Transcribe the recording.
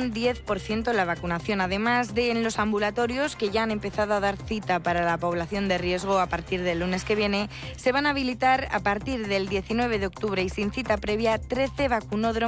un 10% la vacunación. Además de en los ambulatorios, que ya han empezado a dar cita para la población de riesgo a partir del lunes que viene, se van a habilitar a partir del 19 de octubre y sin cita previa 13 vacunódromos